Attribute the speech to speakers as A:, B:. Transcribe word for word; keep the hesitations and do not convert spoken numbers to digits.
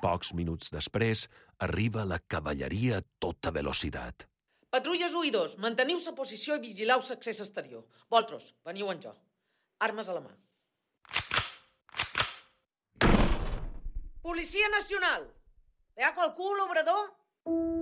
A: Pocs minuts després, arriba la cavalleria a tota velocitat.
B: Patrulles u i dos, manteniu sa posició i vigileu l'accés exterior. Vosaltres, veniu amb jo. Armes a la mà. Policia Nacional! Hi ha qualcú, l'obrador?